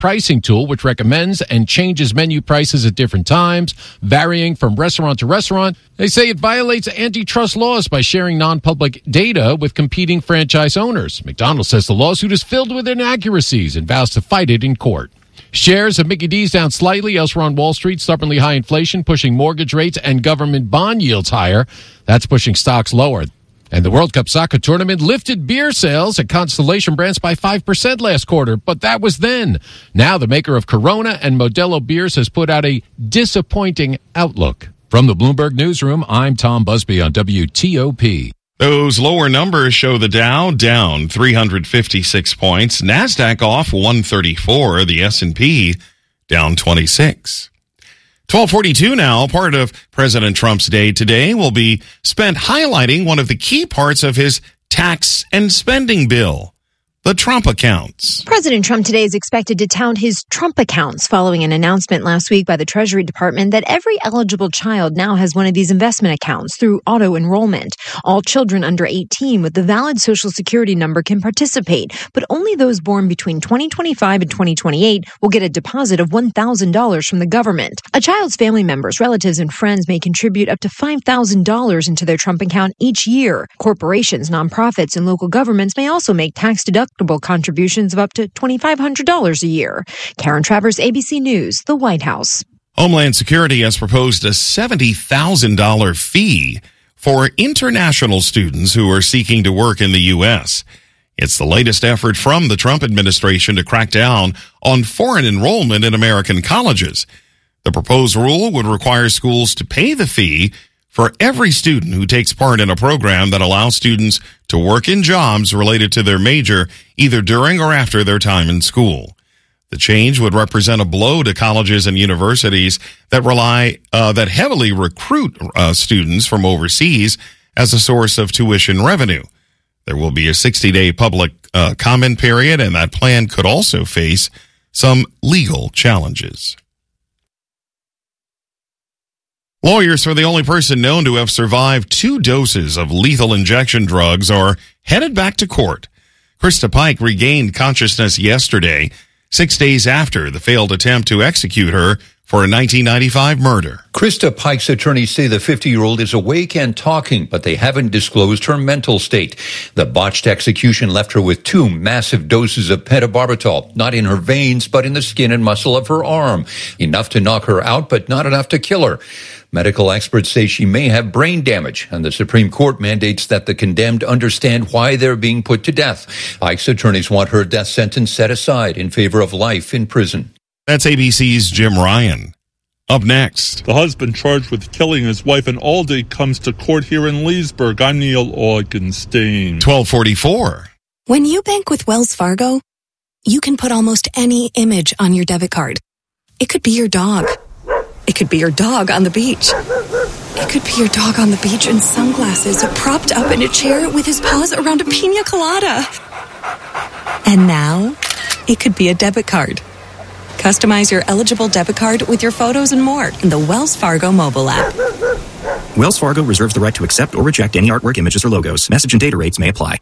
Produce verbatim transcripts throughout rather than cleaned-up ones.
pricing tool, which recommends and changes menu prices at different times, varying from restaurant to restaurant. They say it violates antitrust laws by sharing non-public data with competing franchise owners. McDonald's says the lawsuit is filled with inaccuracies and vows to fight it in court. Shares of Mickey D's down slightly. Elsewhere on Wall Street, stubbornly high inflation pushing mortgage rates and government bond yields higher. That's pushing stocks lower. And the World Cup soccer tournament lifted beer sales at Constellation Brands by five percent last quarter, but that was then. Now the maker of Corona and Modelo beers has put out a disappointing outlook. From the Bloomberg Newsroom, I'm Tom Busby on W T O P. Those lower numbers show the Dow down three hundred fifty-six points, NASDAQ off one thirty-four, the S and P down twenty-six. twelve forty-two now, part of President Trump's day today will be spent highlighting one of the key parts of his tax and spending bill, the Trump accounts. President Trump today is expected to tout his Trump accounts following an announcement last week by the Treasury Department that every eligible child now has one of these investment accounts through auto enrollment. All children under eighteen with the valid Social Security number can participate, but only those born between twenty twenty-five and twenty twenty-eight will get a deposit of one thousand dollars from the government. A child's family members, relatives, and friends may contribute up to five thousand dollars into their Trump account each year. Corporations, nonprofits, and local governments may also make tax-deductible contributions of up to two thousand five hundred dollars a year. Karen Travers, A B C News, the White House. Homeland Security has proposed a seventy thousand dollars fee for international students who are seeking to work in the U S. It's the latest effort from the Trump administration to crack down on foreign enrollment in American colleges. The proposed rule would require schools to pay the fee for every student who takes part in a program that allows students to work in jobs related to their major either during or after their time in school. The change would represent a blow to colleges and universities that rely, uh, that heavily recruit uh, students from overseas as a source of tuition revenue. There will be a sixty-day public uh, comment period, and that plan could also face some legal challenges. Lawyers for the only person known to have survived two doses of lethal injection drugs are headed back to court. Krista Pike regained consciousness yesterday, six days after the failed attempt to execute her for a nineteen ninety-five murder. Krista Pike's attorneys say the fifty-year-old is awake and talking, but they haven't disclosed her mental state. The botched execution left her with two massive doses of pentobarbital, not in her veins, but in the skin and muscle of her arm. Enough to knock her out, but not enough to kill her. Medical experts say she may have brain damage, and the Supreme Court mandates that the condemned understand why they're being put to death. Pike's attorneys want her death sentence set aside in favor of life in prison. That's A B C's Jim Ryan. Up next. The husband charged with killing his wife in Aldi comes to court here in Leesburg. I'm Neil Augenstein. twelve forty-four. When you bank with Wells Fargo, you can put almost any image on your debit card. It could be your dog. It could be your dog on the beach. It could be your dog on the beach in sunglasses, propped up in a chair with his paws around a pina colada. And now, it could be a debit card. Customize your eligible debit card with your photos and more in the Wells Fargo mobile app. Wells Fargo reserves the right to accept or reject any artwork, images, or logos. Message and data rates may apply.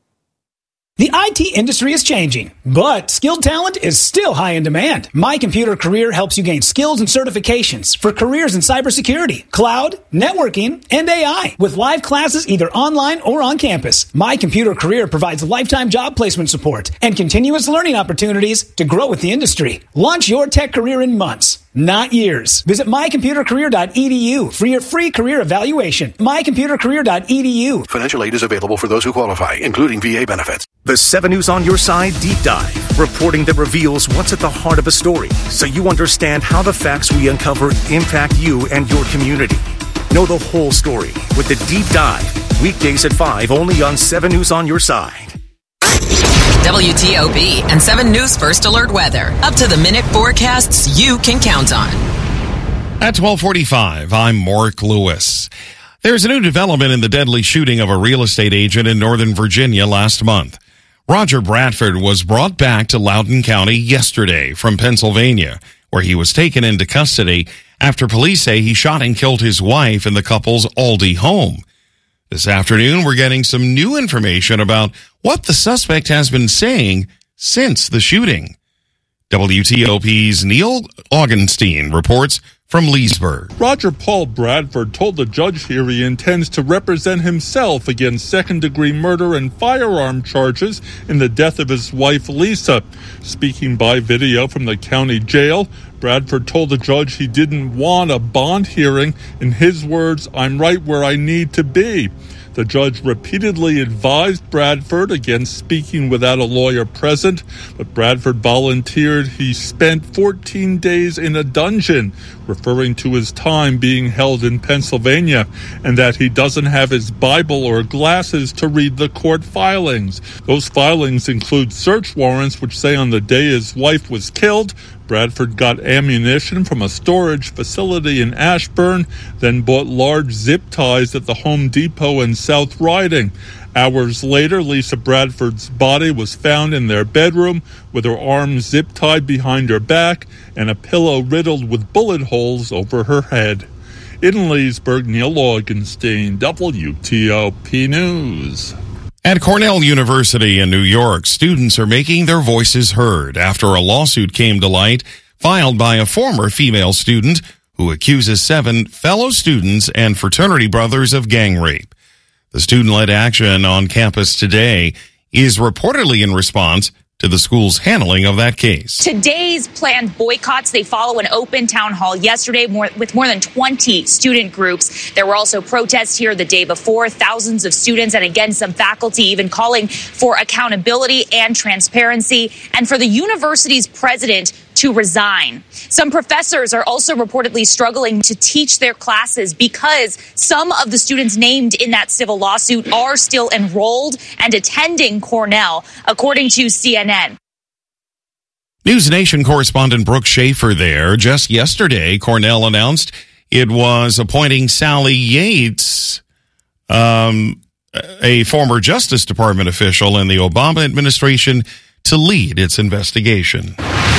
The I T industry is changing, but skilled talent is still high in demand. My Computer Career helps you gain skills and certifications for careers in cybersecurity, cloud, networking, and A I with live classes either online or on campus. My Computer Career provides lifetime job placement support and continuous learning opportunities to grow with the industry. Launch your tech career in months, not years. Visit my computer career dot e d u for your free career evaluation. my computer career dot e d u. Financial aid is available for those who qualify, including V A benefits. The seven News on Your Side Deep Dive, reporting that reveals what's at the heart of a story, so you understand how the facts we uncover impact you and your community. Know the whole story with the Deep Dive, weekdays at five, only on seven News on Your Side. W T O P and seven News First Alert Weather. Up to the minute forecasts you can count on. At twelve forty-five, I'm Mark Lewis. There's a new development in the deadly shooting of a real estate agent in Northern Virginia last month. Roger Bradford was brought back to Loudoun County yesterday from Pennsylvania, where he was taken into custody after police say he shot and killed his wife in the couple's Aldi home. This afternoon, we're getting some new information about what the suspect has been saying since the shooting. W T O P's Neil Augenstein reports from Leesburg. Roger Paul Bradford told the judge here he intends to represent himself against second-degree murder and firearm charges in the death of his wife, Lisa. Speaking by video from the county jail, Bradford told the judge he didn't want a bond hearing. In his words, "I'm right where I need to be." The judge repeatedly advised Bradford against speaking without a lawyer present, but Bradford volunteered he spent fourteen days in a dungeon, referring to his time being held in Pennsylvania, and that he doesn't have his Bible or glasses to read the court filings. Those filings include search warrants which say on the day his wife was killed, Bradford got ammunition from a storage facility in Ashburn, then bought large zip ties at the Home Depot in South Riding. Hours later, Lisa Bradford's body was found in their bedroom with her arms zip-tied behind her back and a pillow riddled with bullet holes over her head. In Leesburg, Neil Augenstein, W T O P News. At Cornell University in New York, students are making their voices heard after a lawsuit came to light filed by a former female student who accuses seven fellow students and fraternity brothers of gang rape. The student-led action on campus today is reportedly in response to the school's handling of that case. Today's planned boycotts, they follow an open town hall yesterday more, with more than twenty student groups. There were also protests here the day before, thousands of students and again some faculty even calling for accountability and transparency and for the university's president to resign. Some professors are also reportedly struggling to teach their classes because some of the students named in that civil lawsuit are still enrolled and attending Cornell, according to C N N. News Nation correspondent Brooke Schaefer there. Just yesterday, Cornell announced it was appointing Sally Yates, um, a former Justice Department official in the Obama administration, to lead its investigation.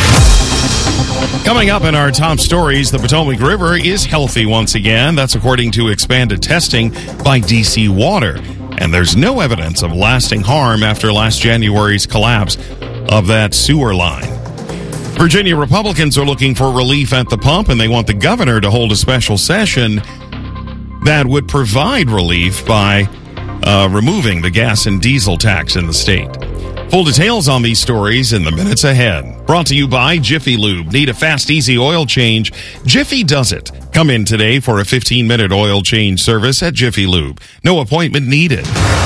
Coming up in our top stories, the Potomac River is healthy once again. That's according to expanded testing by D C Water. And there's no evidence of lasting harm after last January's collapse of that sewer line. Virginia Republicans are looking for relief at the pump, and they want the governor to hold a special session that would provide relief by uh, removing the gas and diesel tax in the state. Full details on these stories in the minutes ahead. Brought to you by Jiffy Lube. Need a fast, easy oil change? Jiffy does it. Come in today for a fifteen-minute oil change service at Jiffy Lube. No appointment needed.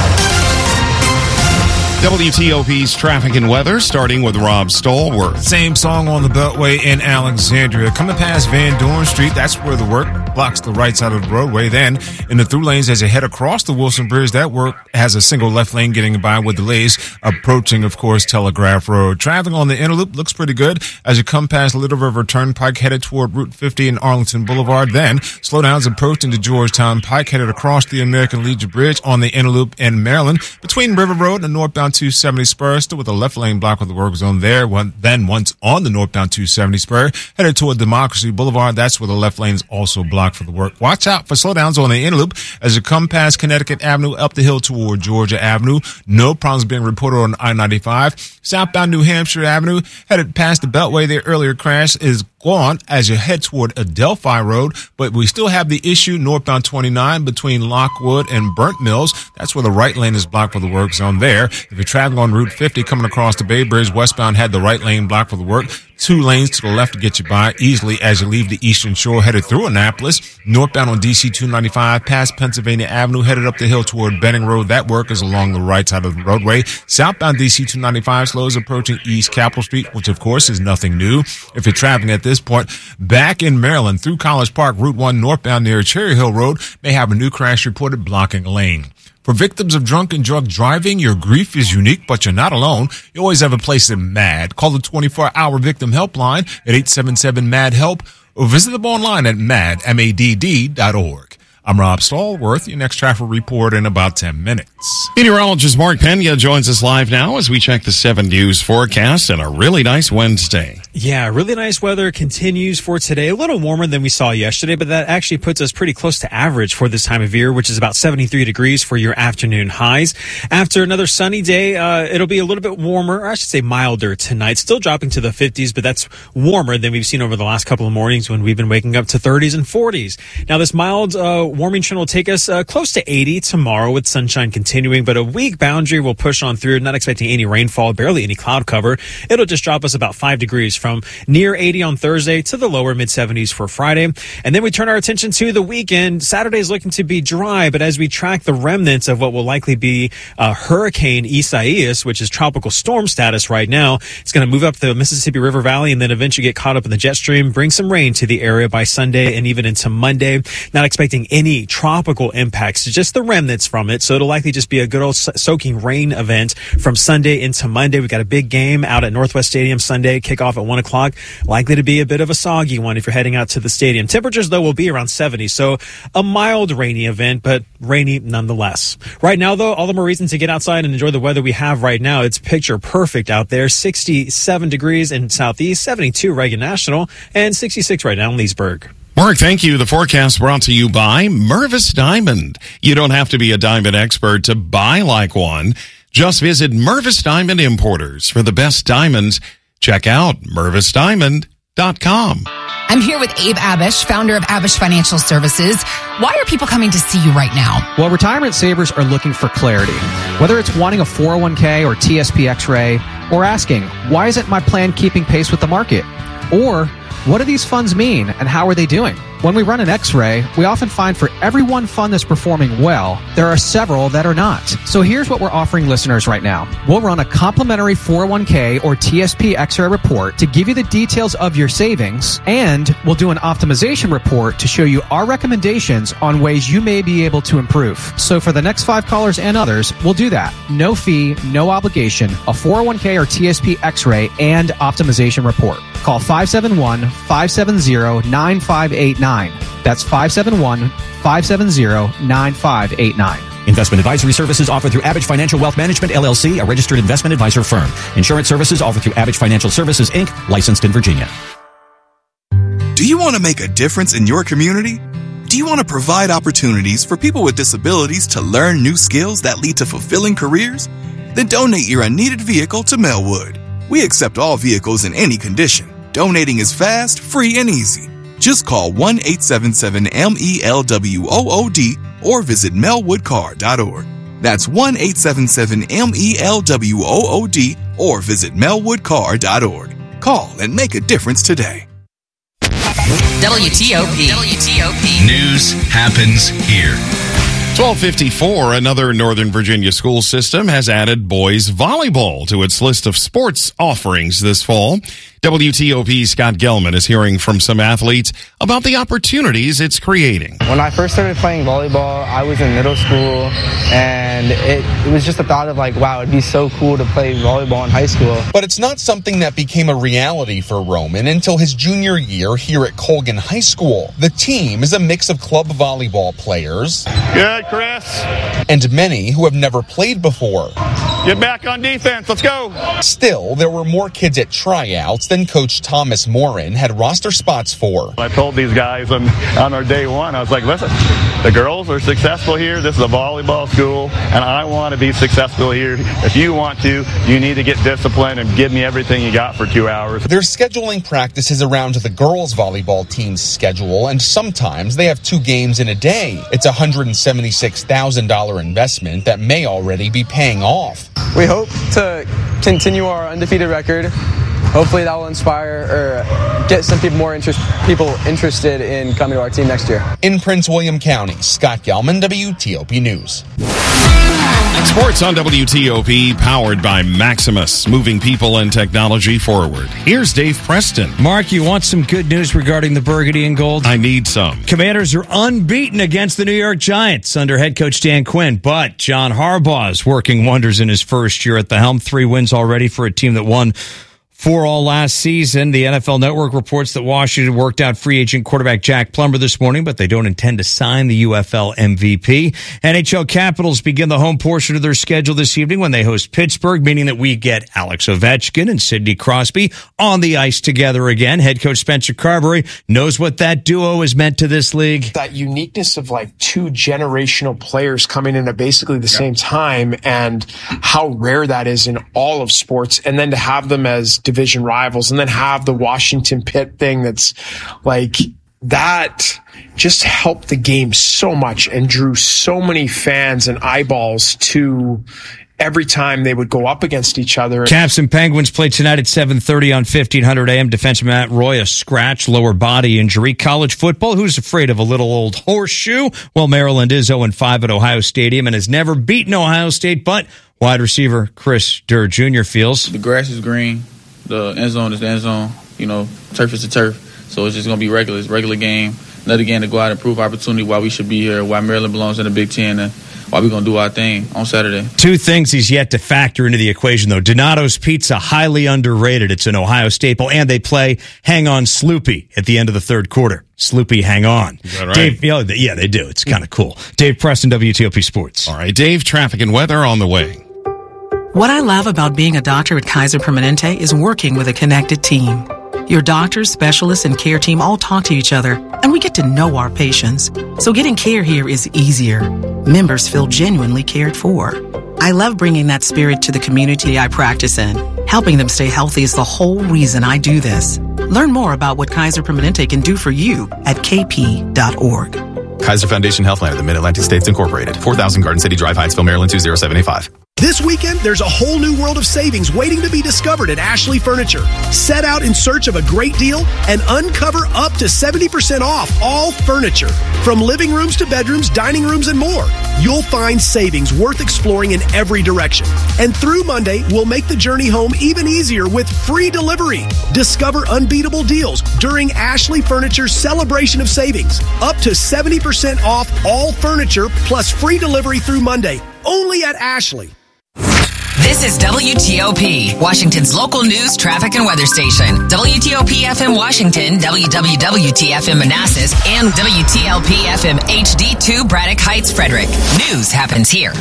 W T O P's traffic and weather, starting with Rob Stallworth. Same song on the Beltway in Alexandria. Coming past Van Dorn Street, that's where the work blocks the right side of the roadway. Then, in the through lanes as you head across the Wilson Bridge, that work has a single left lane getting by with delays approaching, of course, Telegraph Road. Traffic on the inner loop looks pretty good as you come past Little River Turnpike headed toward Route fifty and Arlington Boulevard. Then, slowdowns approaching the Georgetown Pike headed across the American Legion Bridge on the inner loop in Maryland between River Road and northbound two seventy spur, still with a left lane block with the work zone there. One, then once on the northbound two seventy spur, headed toward Democracy Boulevard, that's where the left lane is also blocked for the work. Watch out for slowdowns on the inner loop as you come past Connecticut Avenue up the hill toward Georgia Avenue. No problems being reported on I ninety-five. Southbound New Hampshire Avenue, headed past the Beltway. The earlier crash is gone as you head toward Adelphi Road, but we still have the issue northbound twenty-nine between Lockwood and Burnt Mills. That's where the right lane is blocked for the work zone there. If you're traveling on Route fifty coming across the Bay Bridge, westbound had the right lane blocked for the work. Two lanes to the left to get you by easily as you leave the Eastern Shore headed through Annapolis. Northbound on D C two ninety-five past Pennsylvania Avenue headed up the hill toward Benning Road. That work is along the right side of the roadway. Southbound D C two ninety-five slows approaching East Capitol Street, which of course is nothing new. If you're traveling at this point, back in Maryland through College Park, Route one northbound near Cherry Hill Road may have a new crash reported blocking a lane. For victims of drunk and drug driving, your grief is unique, but you're not alone. You always have a place at MAD. Call the twenty-four hour victim helpline at eight seven seven M A D HELP or visit them online at mad, M A D D dot org. I'm Rob Stallworth. Your next traffic report in about ten minutes. Meteorologist Mark Pena joins us live now as we check the seven News forecast and a really nice Wednesday. Yeah, really nice weather continues for today. A little warmer than we saw yesterday, but that actually puts us pretty close to average for this time of year, which is about seventy-three degrees for your afternoon highs. After another sunny day, uh, it'll be a little bit warmer, or I should say milder tonight. Still dropping to the fifties, but that's warmer than we've seen over the last couple of mornings when we've been waking up to thirties and forties. Now, this mild uh, warming trend will take us uh, close to eighty tomorrow with sunshine continuing, but a weak boundary will push on through. Not expecting any rainfall, barely any cloud cover. It'll just drop us about five degrees from near eighty on Thursday to the lower mid seventies for Friday. And then we turn our attention to the weekend. Saturday is looking to be dry, but as we track the remnants of what will likely be uh, Hurricane Isaias, which is tropical storm status right now, it's going to move up the Mississippi River Valley and then eventually get caught up in the jet stream, bring some rain to the area by Sunday and even into Monday. Not expecting any tropical impacts, just the remnants from it. So it'll likely just be a good old soaking rain event from Sunday into Monday. We've got a big game out at Northwest Stadium Sunday, kickoff at one o'clock. Likely to be a bit of a soggy one if you're heading out to the stadium. Temperatures, though, will be around seventy, so a mild rainy event, but rainy nonetheless. Right now, though, all the more reason to get outside and enjoy the weather we have right now. It's picture perfect out there. sixty-seven degrees in Southeast, seventy-two Reagan National, and sixty-six right now in Leesburg. Mark, thank you. The forecast brought to you by Mervis Diamond. You don't have to be a diamond expert to buy like one. Just visit Mervis Diamond Importers for the best diamonds. Check out Mervis Diamond dot com. I'm here with Abe Abish, founder of Abish Financial Services. Why are people coming to see you right now? Well, retirement savers are looking for clarity. Whether it's wanting a four oh one k or T S P X-ray, or asking, why isn't my plan keeping pace with the market? Or, what do these funds mean and how are they doing? When we run an X-ray, we often find for every one fund that's performing well, there are several that are not. So here's what we're offering listeners right now. We'll run a complimentary four oh one k or T S P X-ray report to give you the details of your savings, and we'll do an optimization report to show you our recommendations on ways you may be able to improve. So for the next five callers and others, we'll do that. No fee, no obligation, a four oh one k or T S P X-ray and optimization report. Call five seven one, five seven zero, nine five eight nine. That's five seven one, five seven zero, nine five eight nine. Investment advisory services offered through Abish Financial Wealth Management, L L C, a registered investment advisor firm. Insurance services offered through Abish Financial Services, Incorporated, licensed in Virginia. Do you want to make a difference in your community? Do you want to provide opportunities for people with disabilities to learn new skills that lead to fulfilling careers? Then donate your unneeded vehicle to Melwood. We accept all vehicles in any condition. Donating is fast, free, and easy. Just call one eight seven seven M E L W O O D or visit melwood car dot org. That's one eight seven seven M E L W O O D or visit melwood car dot org. Call and make a difference today. W T O P. W T O P. News happens here. twelve fifty-four, another Northern Virginia school system has added boys volleyball to its list of sports offerings this fall. W T O P's Scott Gelman is hearing from some athletes about the opportunities it's creating. When I first started playing volleyball, I was in middle school, and it, it was just a thought of like, wow, it'd be so cool to play volleyball in high school. But it's not something that became a reality for Roman until his junior year here at Colgan High School. The team is a mix of club volleyball players. Good, Chris. And many who have never played before. Get back on defense. Let's go. Still, there were more kids at tryouts than Coach Thomas Morin had roster spots for. I told these guys on, on our day one, I was like, listen, the girls are successful here. This is a volleyball school, and I want to be successful here. If you want to, you need to get disciplined and give me everything you got for two hours. They're scheduling practices around the girls' volleyball team's schedule, and sometimes they have two games in a day. It's a one hundred seventy-six thousand dollars investment that may already be paying off. We hope to continue our undefeated record. Hopefully that will inspire or get some people more interest, people interested in coming to our team next year. In Prince William County, Scott Gelman, W T O P News. Sports on W T O P, powered by Maximus, moving people and technology forward. Here's Dave Preston. Mark, you want some good news regarding the Burgundy and Gold? I need some. Commanders are unbeaten against the New York Giants under head coach Dan Quinn, but John Harbaugh is working wonders in his first year at the helm. Three wins already for a team that won For all last season, the N F L Network reports that Washington worked out free agent quarterback Jack Plummer this morning, but they don't intend to sign the U F L M V P. N H L Capitals begin the home portion of their schedule this evening when they host Pittsburgh, meaning that we get Alex Ovechkin and Sidney Crosby on the ice together again. Head coach Spencer Carberry knows what that duo has meant to this league. That uniqueness of like two generational players coming in at basically the same time, and how rare that is in all of sports, and then to have them as division rivals, and then have the Washington Pitt thing that's like that just helped the game so much and drew so many fans and eyeballs to every time they would go up against each other. Caps and Penguins play tonight at seven thirty on fifteen hundred A M. Defenseman Matt Roy, a scratch, lower body injury. College football, who's afraid of a little old horseshoe? Well, Maryland is oh and five at Ohio Stadium and has never beaten Ohio State, but wide receiver Chris Durr Junior feels the grass is green. The end zone is the end zone. You know, turf is the turf. So it's just going to be regular. It's a regular game. Another game to go out and prove opportunity why we should be here, why Maryland belongs in the Big Ten, and why we're going to do our thing on Saturday. Two things he's yet to factor into the equation, though. Donato's Pizza, highly underrated. It's an Ohio staple, and they play Hang On Sloopy at the end of the third quarter. Sloopy, hang on. Is that right? Dave, you know, yeah, they do. It's kind of cool. Dave Preston, W T O P Sports. All right, Dave, traffic and weather on the way. What I love about being a doctor at Kaiser Permanente is working with a connected team. Your doctors, specialists, and care team all talk to each other, and we get to know our patients. So getting care here is easier. Members feel genuinely cared for. I love bringing that spirit to the community I practice in. Helping them stay healthy is the whole reason I do this. Learn more about what Kaiser Permanente can do for you at k p dot org. Kaiser Foundation Healthline of the Mid-Atlantic States Incorporated. four thousand Garden City Drive, Hyattsville, Maryland, two zero seven eight five. This weekend, there's a whole new world of savings waiting to be discovered at Ashley Furniture. Set out in search of a great deal and uncover up to seventy percent off all furniture. From living rooms to bedrooms, dining rooms, and more. You'll find savings worth exploring in every direction. And through Monday, we'll make the journey home even easier with free delivery. Discover unbeatable deals during Ashley Furniture's celebration of savings. Up to seventy percent off all furniture plus free delivery through Monday. Only at Ashley. This is W T O P, Washington's local news, traffic, and weather station. W T O P F M Washington, W W W T F M Manassas, and W T L P F M H D two Braddock Heights, Frederick. News happens here.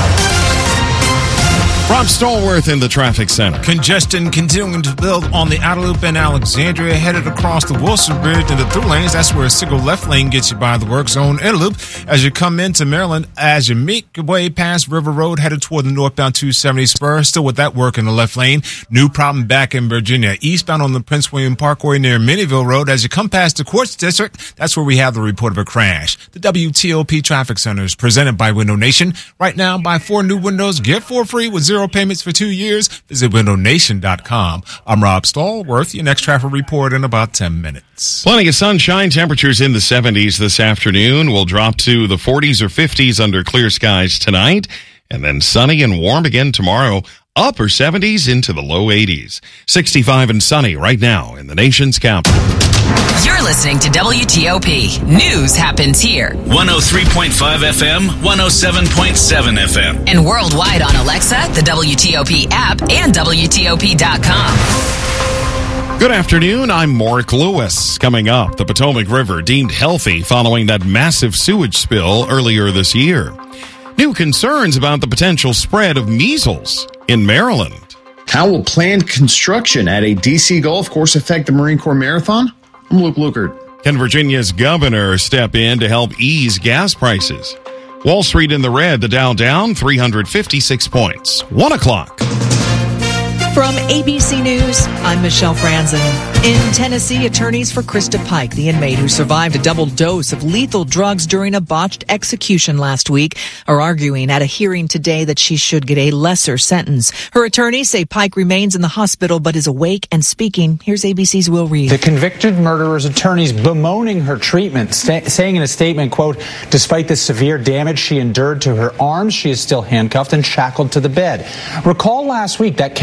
Rob Stallworth in the traffic center. Congestion continuing to build on the outer loop in Alexandria, headed across the Wilson Bridge into through lanes. That's where a single left lane gets you by the work zone inner loop. As you come into Maryland, as you make your way past River Road, headed toward the northbound two seventy spur, still with that work in the left lane. New problem back in Virginia. Eastbound on the Prince William Parkway near Minnieville Road. As you come past the Quartz District, that's where we have the report of a crash. The W T O P Traffic Center is presented by Window Nation. Right now, buy four new windows, get four free with zero payments for two years. Visit window nation dot com. I'm Rob Stallworth. Your next traffic report in about ten minutes. Plenty of sunshine. Temperatures in the seventies this afternoon. Will drop to the forties or fifties under clear skies tonight. And then sunny and warm again tomorrow. Upper seventies into the low eighties. sixty-five and sunny right now in the nation's capital. You're listening to W T O P. News happens here. one oh three point five F M, one oh seven point seven F M. And worldwide on Alexa, the W T O P app, and W T O P dot com. Good afternoon. I'm Mark Lewis. Coming up, the Potomac River deemed healthy following that massive sewage spill earlier this year. New concerns about the potential spread of measles in Maryland. How will planned construction at a D C golf course affect the Marine Corps Marathon? I'm Luke Lukert. Can Virginia's governor step in to help ease gas prices? Wall Street in the red, the Dow down three hundred fifty-six points. One o'clock. From A B C News, I'm Michelle Franzen. In Tennessee, attorneys for Krista Pike, the inmate who survived a double dose of lethal drugs during a botched execution last week, are arguing at a hearing today that she should get a lesser sentence. Her attorneys say Pike remains in the hospital but is awake and speaking. Here's A B C's Will Reed. The convicted murderer's attorneys bemoaning her treatment, st- saying in a statement, quote, despite the severe damage she endured to her arms, she is still handcuffed and shackled to the bed. Recall last week that chaotic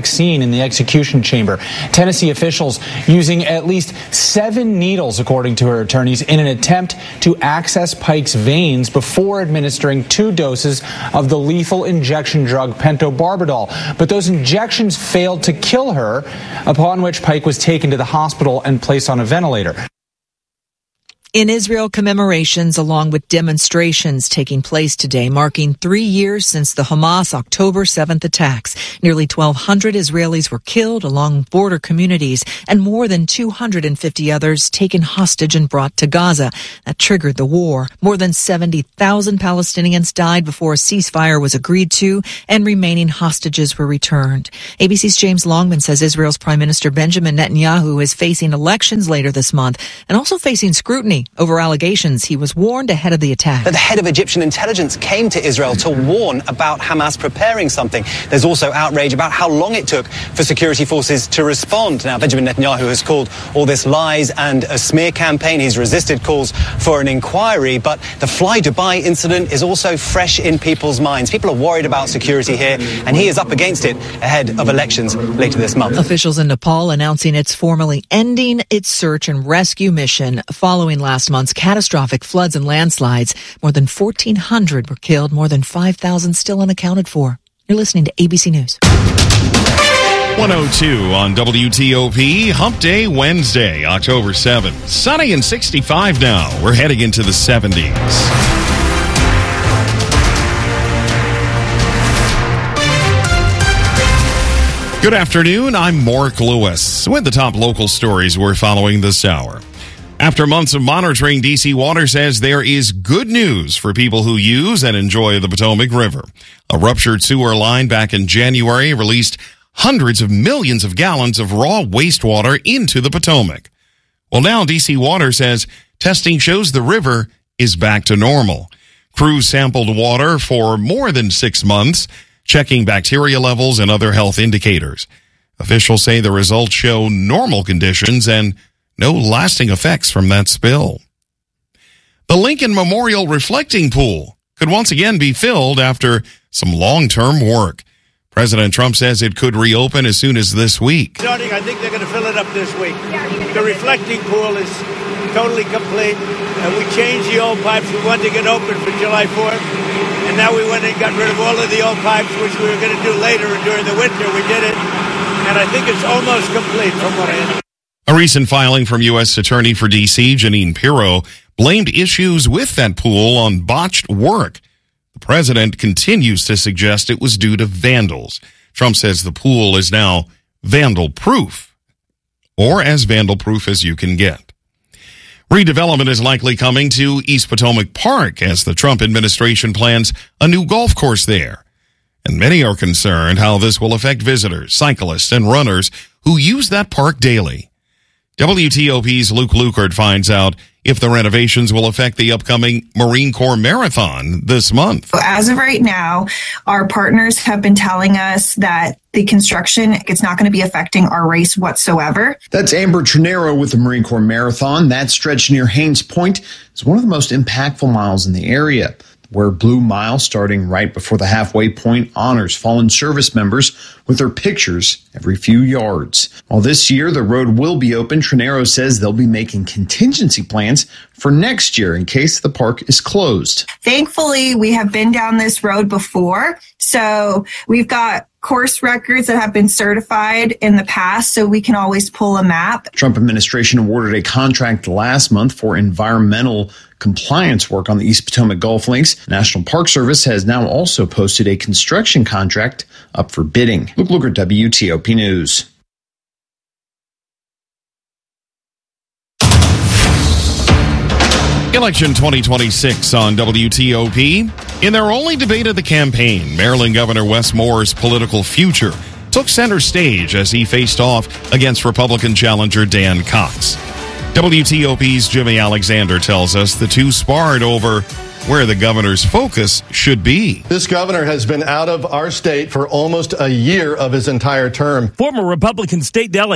scene in the execution chamber. Tennessee officials using at least seven needles, according to her attorneys, in an attempt to access Pike's veins before administering two doses of the lethal injection drug pentobarbital. But those injections failed to kill her, upon which Pike was taken to the hospital and placed on a ventilator. In Israel, commemorations along with demonstrations taking place today, marking three years since the Hamas October seventh attacks. Nearly twelve hundred Israelis were killed along border communities and more than two hundred fifty others taken hostage and brought to Gaza. That triggered the war. More than seventy thousand Palestinians died before a ceasefire was agreed to and remaining hostages were returned. A B C's James Longman says Israel's Prime Minister Benjamin Netanyahu is facing elections later this month and also facing scrutiny over allegations he was warned ahead of the attack. The head of Egyptian intelligence came to Israel to warn about Hamas preparing something. There's also outrage about how long it took for security forces to respond. Now, Benjamin Netanyahu has called all this lies and a smear campaign. He's resisted calls for an inquiry, but the Fly Dubai incident is also fresh in people's minds. People are worried about security here, and he is up against it ahead of elections later this month. Officials in Nepal announcing it's formally ending its search and rescue mission following last month's catastrophic floods and landslides. More than fourteen hundred were killed, more than five thousand still unaccounted for. You're listening to A B C News. one oh two on W T O P, Hump Day Wednesday, October seventh. Sunny and sixty-five now. We're heading into the seventies. Good afternoon, I'm Mark Lewis with the top local stories we're following this hour. After months of monitoring, D C Water says there is good news for people who use and enjoy the Potomac River. A ruptured sewer line back in January released hundreds of millions of gallons of raw wastewater into the Potomac. Well, now D C Water says testing shows the river is back to normal. Crews sampled water for more than six months, checking bacteria levels and other health indicators. Officials say the results show normal conditions and no lasting effects from that spill. The Lincoln Memorial Reflecting Pool could once again be filled after some long-term work. President Trump says it could reopen as soon as this week. Starting, I think they're going to fill it up this week. The reflecting pool is totally complete, and we changed the old pipes. We wanted to get open for July fourth, and now we went and got rid of all of the old pipes, which we were going to do later, and during the winter we did it, and I think it's almost complete from what I understand. A recent filing from U S Attorney for D C, Jeanine Pirro, blamed issues with that pool on botched work. The president continues to suggest it was due to vandals. Trump says the pool is now vandal-proof, or as vandal-proof as you can get. Redevelopment is likely coming to East Potomac Park as the Trump administration plans a new golf course there. And many are concerned how this will affect visitors, cyclists, and runners who use that park daily. W T O P's Luke Lukert finds out if the renovations will affect the upcoming Marine Corps Marathon this month. As of right now, our partners have been telling us that the construction is not going to be affecting our race whatsoever. That's Amber Trinero with the Marine Corps Marathon. That stretch near Haynes Point is one of the most impactful miles in the area, where Blue Mile, starting right before the halfway point, honors fallen service members with their pictures every few yards. While this year the road will be open, Trinero says they'll be making contingency plans for next year in case the park is closed. Thankfully, we have been down this road before, so we've got course records that have been certified in the past, so we can always pull a map. Trump administration awarded a contract last month for environmental compliance work on the East Potomac Golf Links. National Park Service has now also posted a construction contract up for bidding. Luke Lukert, W T O P News. Election twenty twenty-six on W T O P. In their only debate of the campaign, Maryland Governor Wes Moore's political future took center stage as he faced off against Republican challenger Dan Cox. W T O P's Jimmy Alexander tells us the two sparred over where the governor's focus should be. This governor has been out of our state for almost a year of his entire term. Former Republican state delegate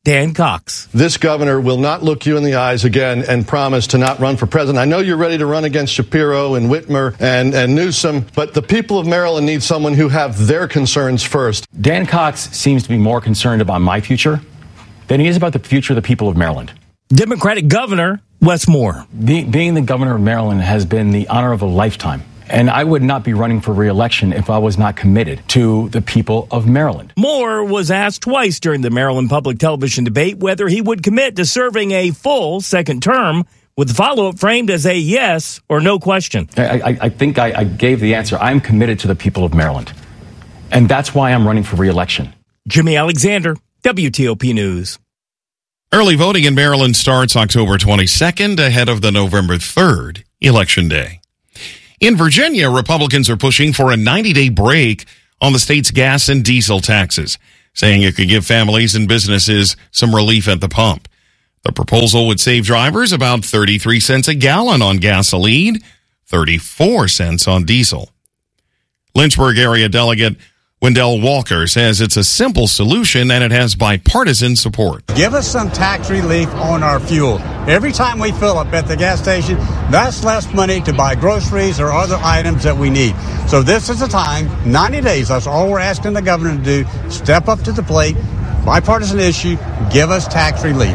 Dan Cox. This governor will not look you in the eyes again and promise to not run for president. I know you're ready to run against Shapiro and Whitmer and, and Newsom, but the people of Maryland need someone who have their concerns first. Dan Cox seems to be more concerned about my future than he is about the future of the people of Maryland. Democratic Governor Wes Moore. Be, being the governor of Maryland has been the honor of a lifetime. And I would not be running for re-election if I was not committed to the people of Maryland. Moore was asked twice during the Maryland Public Television debate whether he would commit to serving a full second term, with the follow-up framed as a yes or no question. I, I, I think I, I gave the answer. I'm committed to the people of Maryland. And that's why I'm running for re-election. Jimmy Alexander, W T O P News. Early voting in Maryland starts October twenty-second ahead of the November third Election Day. In Virginia, Republicans are pushing for a ninety-day break on the state's gas and diesel taxes, saying it could give families and businesses some relief at the pump. The proposal would save drivers about thirty-three cents a gallon on gasoline, thirty-four cents on diesel. Lynchburg area delegate Wendell Walker says it's a simple solution and it has bipartisan support. Give us some tax relief on our fuel. Every time we fill up at the gas station, that's less money to buy groceries or other items that we need. So this is the time, ninety days, that's all we're asking the governor to do. Step up to the plate, bipartisan issue, give us tax relief.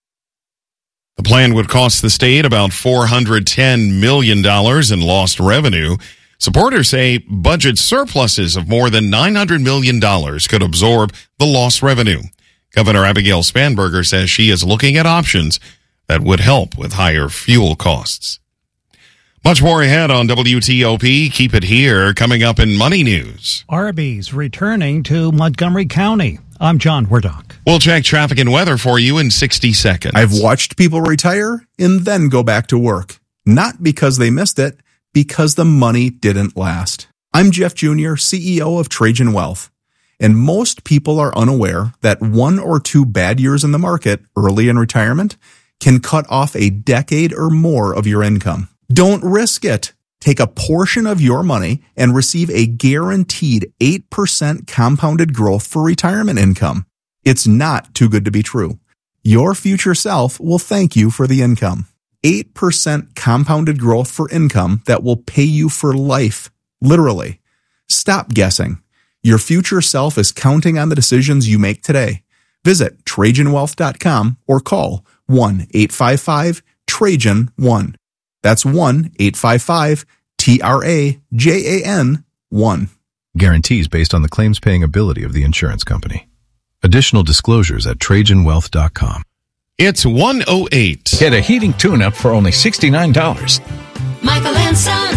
The plan would cost the state about four hundred ten million dollars in lost revenue. Supporters say budget surpluses of more than nine hundred million dollars could absorb the lost revenue. Governor Abigail Spanberger says she is looking at options that would help with higher fuel costs. Much more ahead on W T O P. Keep it here. Coming up in Money News. Arby's returning to Montgomery County. I'm John Werdock. We'll check traffic and weather for you in sixty seconds. I've watched people retire and then go back to work. Not because they missed it, because the money didn't last. I'm Jeff Junior, C E O of Trajan Wealth, and most people are unaware that one or two bad years in the market early in retirement can cut off a decade or more of your income. Don't risk it. Take a portion of your money and receive a guaranteed eight percent compounded growth for retirement income. It's not too good to be true. Your future self will thank you for the income. eight percent compounded growth for income that will pay you for life. Literally. Stop guessing. Your future self is counting on the decisions you make today. Visit Trajan Wealth dot com or call one eight five five Trajan one. That's one eight five five T R A J A N one. Guarantees based on the claims paying ability of the insurance company. Additional disclosures at Trajan Wealth dot com. It's one oh eight. Get a heating tune-up for only sixty-nine dollars. Michael and Son.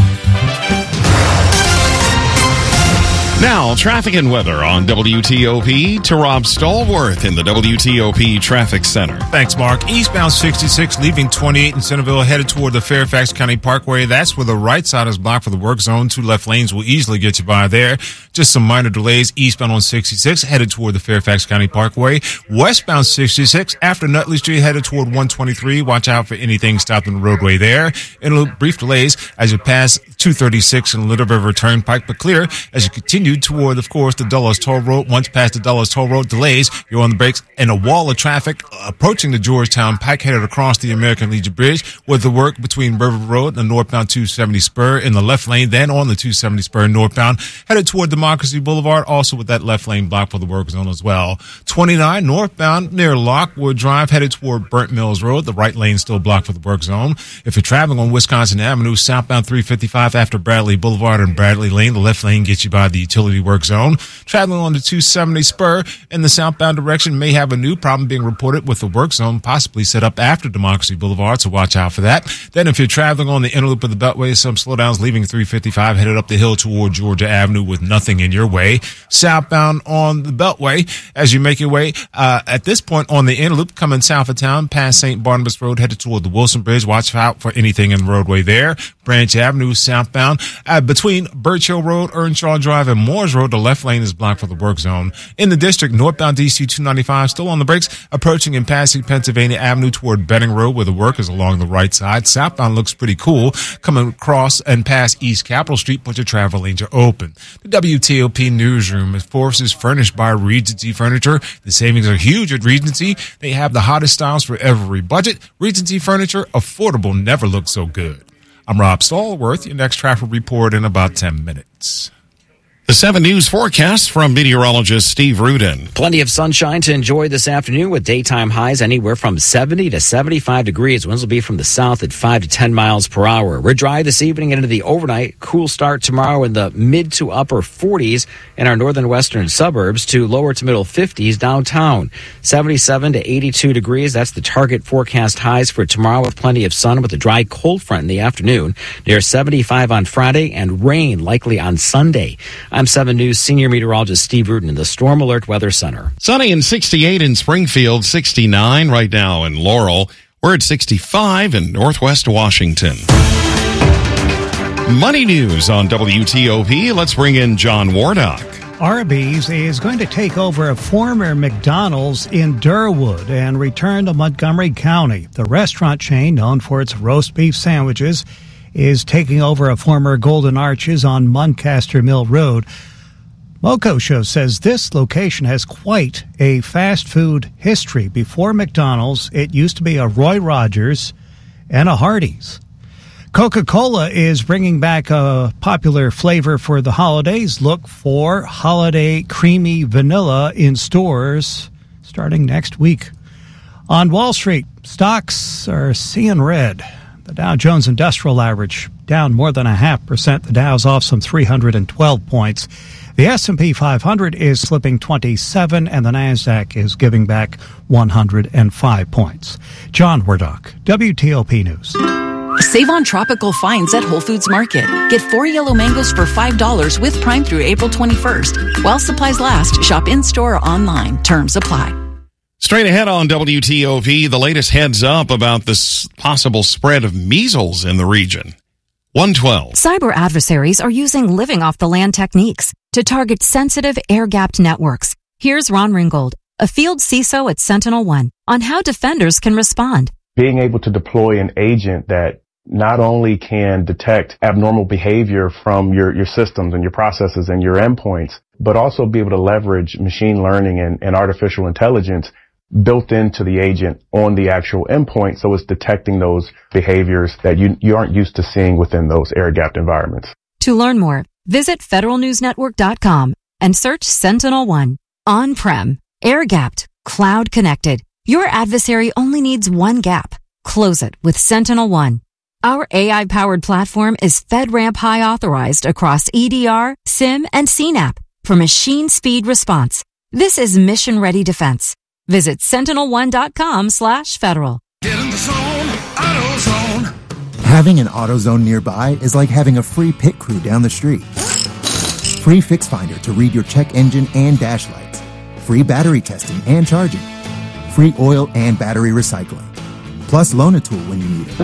Now, traffic and weather on W T O P to Rob Stallworth in the W T O P Traffic Center. Thanks, Mark. Eastbound sixty-six, leaving twenty-eight in Centerville, headed toward the Fairfax County Parkway. That's where the right side is blocked for the work zone. Two left lanes will easily get you by there. Just some minor delays eastbound on sixty-six, headed toward the Fairfax County Parkway. Westbound sixty-six, after Nutley Street, headed toward one twenty-three. Watch out for anything stopped on the roadway there. And brief delays as you pass two thirty-six and Little River Turnpike, but clear as you continue toward, of course, the Dulles Toll Road. Once past the Dulles Toll Road, delays, you're on the brakes, and a wall of traffic approaching the Georgetown Pike, headed across the American Legion Bridge, with the work between River Road and the northbound two seventy spur in the left lane, then on the two seventy spur northbound, headed toward Democracy Boulevard, also with that left lane blocked for the work zone as well. twenty-nine northbound near Lockwood Drive, headed toward Burnt Mills Road, the right lane still blocked for the work zone. If you're traveling on Wisconsin Avenue, southbound three fifty-five after Bradley Boulevard and Bradley Lane, the left lane gets you by the utility work zone. Traveling on the two seventy spur in the southbound direction may have a new problem being reported with the work zone possibly set up after Democracy Boulevard, so watch out for that. Then if you're traveling on the inner loop of the Beltway, some slowdowns leaving three fifty-five headed up the hill toward Georgia Avenue with nothing in your way. Southbound on the Beltway as you make your way uh, at this point on the inner loop coming south of town past Saint Barnabas Road, headed toward the Wilson Bridge. Watch out for anything in the roadway there. Branch Avenue southbound uh, between Birch Hill Road, Earnshaw Drive, and Moores Road, the left lane is blocked for the work zone. In the district, northbound D C two ninety-five still on the brakes, approaching and passing Pennsylvania Avenue toward Benning Road, where the work is along the right side. Southbound looks pretty cool, coming across and past East Capitol Street, but your travel lanes are open. The W T T O P Newsroom. Force is furnished by Regency Furniture. The savings are huge at Regency. They have the hottest styles for every budget. Regency Furniture, affordable, never looked so good. I'm Rob Stallworth. Your next traffic report in about ten minutes. The seven News forecast from meteorologist Steve Rudin. Plenty of sunshine to enjoy this afternoon with daytime highs anywhere from seventy to seventy-five degrees. Winds will be from the south at five to ten miles per hour. We're dry this evening into the overnight. Cool start tomorrow in the mid to upper forties in our northern western suburbs to lower to middle fifties downtown. seventy-seven to eighty-two degrees. That's the target forecast highs for tomorrow with plenty of sun with a dry cold front in the afternoon. Near seventy-five on Friday and rain likely on Sunday. I'm seven News senior meteorologist Steve Rudin in the Storm Alert Weather Center. Sunny and sixty-eight in Springfield, sixty-nine right now in Laurel. We're at sixty-five in Northwest Washington. Money news on W T O P. Let's bring in John Wardock. Arby's is going to take over a former McDonald's in Durwood and return to Montgomery County. The restaurant chain, known for its roast beef sandwiches, is taking over a former Golden Arches on Muncaster Mill Road. Moco Show says this location has quite a fast food history. Before McDonald's, it used to be a Roy Rogers and a Hardee's. Coca-Cola is bringing back a popular flavor for the holidays. Look for Holiday Creamy Vanilla in stores starting next week. On Wall Street, stocks are seeing red. The Dow Jones Industrial Average down more than a half percent. The Dow's off some three hundred twelve points. The S and P five hundred is slipping twenty-seven, and the NASDAQ is giving back one hundred five points. John Wardock, W T O P News. Save on tropical finds at Whole Foods Market. Get four yellow mangoes for five dollars with Prime through April twenty-first. While supplies last, shop in-store or online. Terms apply. Straight ahead on W T O P, the latest heads up about the possible spread of measles in the region. one twelve. Cyber adversaries are using living off the land techniques to target sensitive air-gapped networks. Here's Ron Ringgold, a field C I S O at Sentinel One, on how defenders can respond. Being able to deploy an agent that not only can detect abnormal behavior from your, your systems and your processes and your endpoints, but also be able to leverage machine learning and, and artificial intelligence built into the agent on the actual endpoint, so it's detecting those behaviors that you, you aren't used to seeing within those air-gapped environments. To learn more, visit federal news network dot com and search Sentinel One. On-prem, air-gapped, cloud-connected. Your adversary only needs one gap. Close it with Sentinel One. Our A I-powered platform is FedRAMP High authorized across E D R, SIM, and C NAP for machine speed response. This is mission-ready defense. Visit sentinel one dot com slash federal. Get in the zone, AutoZone. Having an AutoZone nearby is like having a free pit crew down the street. Free Fix Finder to read your check engine and dash lights. Free battery testing and charging. Free oil and battery recycling. Plus Loan-A-Tool when you need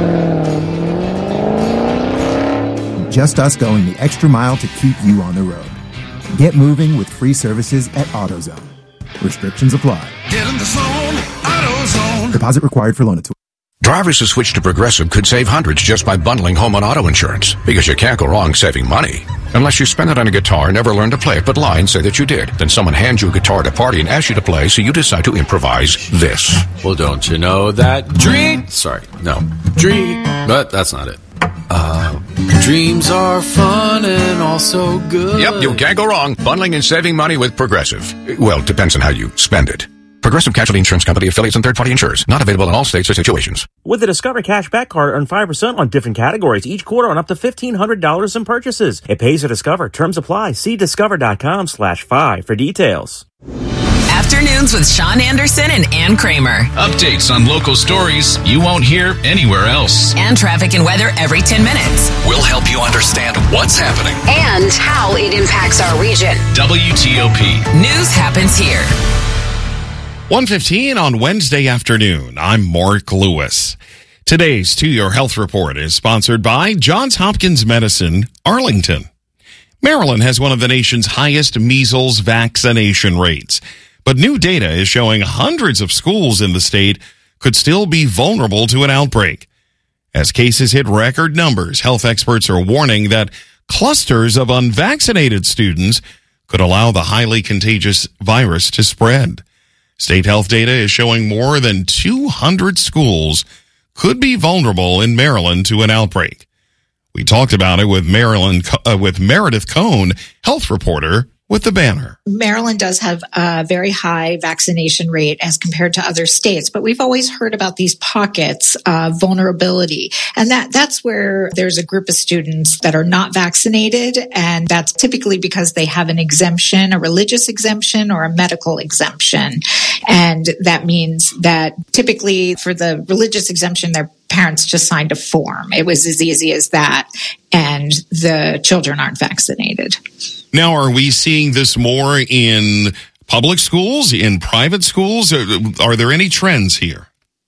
it. Just us going the extra mile to keep you on the road. Get moving with free services at AutoZone. Restrictions apply. Get in the zone, AutoZone. Deposit required for Loan-A-Tool. Drivers who switch to Progressive could save hundreds just by bundling home and auto insurance, because you can't go wrong saving money. Unless you spend it on a guitar and never learn to play it, but lie and say that you did. Then someone hands you a guitar at a party and asks you to play, so you decide to improvise this. Well, don't you know that dream... Sorry, no. Dream... But that's not it. Uh, dreams are fun and also good. Yep, you can't go wrong bundling and saving money with Progressive. Well, it depends on how you spend it. Progressive Casualty Insurance Company, affiliates, and third-party insurers. Not available in all states or situations. With the Discover Cashback Card, earn five percent on different categories each quarter on up to fifteen hundred dollars in purchases. It pays to Discover. Terms apply. See discover.com slash five for details. Afternoons with Sean Anderson and Ann Kramer. Updates on local stories you won't hear anywhere else. And traffic and weather every ten minutes. We'll help you understand what's happening and how it impacts our region. W T O P. News happens here. one fifteen on Wednesday afternoon. I'm Mark Lewis. Today's To Your Health Report is sponsored by Johns Hopkins Medicine, Arlington. Maryland has one of the nation's highest measles vaccination rates, but new data is showing hundreds of schools in the state could still be vulnerable to an outbreak. As cases hit record numbers, health experts are warning that clusters of unvaccinated students could allow the highly contagious virus to spread. State health data is showing more than two hundred schools could be vulnerable in Maryland to an outbreak. We talked about it with Maryland, uh, with Meredith Cohn, health reporter with the Banner. Maryland does have a very high vaccination rate as compared to other states, but we've always heard about these pockets of vulnerability. And that, that's where there's a group of students that are not vaccinated. And that's typically because they have an exemption, a religious exemption or a medical exemption. And that means that typically for the religious exemption, their parents just signed a form. It was as easy as that. And the children aren't vaccinated. Now, are we seeing this more in public schools, in private schools? Are, are there any trends here?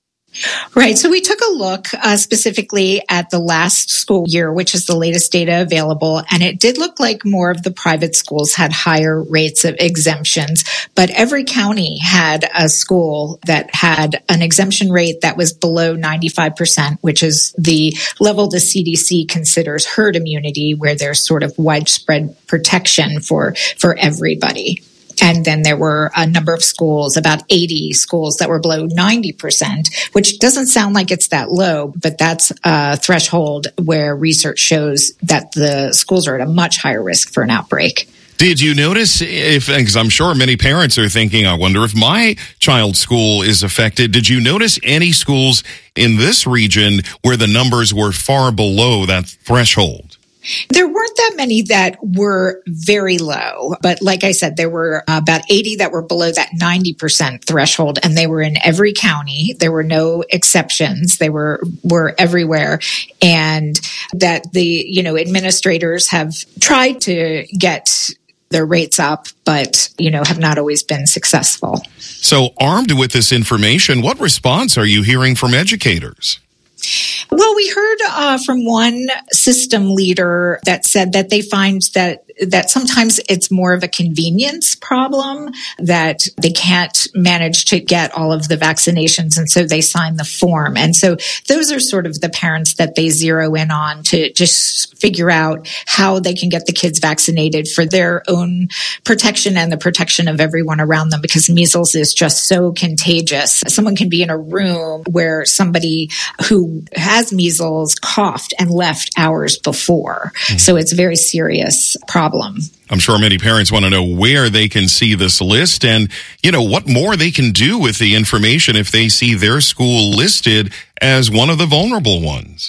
Right. So we took a look uh, specifically at the last school year, which is the latest data available. And it did look like more of the private schools had higher rates of exemptions. But every county had a school that had an exemption rate that was below ninety-five percent, which is the level the C D C considers herd immunity, where there's sort of widespread protection for, for everybody. And then there were a number of schools, about eighty schools that were below ninety percent, which doesn't sound like it's that low, but that's a threshold where research shows that the schools are at a much higher risk for an outbreak. Did you notice if, because I'm sure many parents are thinking, I wonder if my child's school is affected. Did you notice any schools in this region where the numbers were far below that threshold? There weren't that many that were very low, but like I said, there were about eighty that were below that ninety percent threshold, and they were in every county. There were no exceptions. They were, were everywhere. And that the, you know, administrators have tried to get their rates up, but, you know, have not always been successful. So armed with this information, what response are you hearing from educators? Well, we heard uh, from one system leader that said that they find that that sometimes it's more of a convenience problem, that they can't manage to get all of the vaccinations, and so they sign the form. And so those are sort of the parents that they zero in on to just figure out how they can get the kids vaccinated for their own protection and the protection of everyone around them, because measles is just so contagious. Someone can be in a room where somebody who has measles coughed and left hours before. Mm-hmm. So it's a very serious problem. I'm sure many parents want to know where they can see this list and, you know, what more they can do with the information if they see their school listed as one of the vulnerable ones.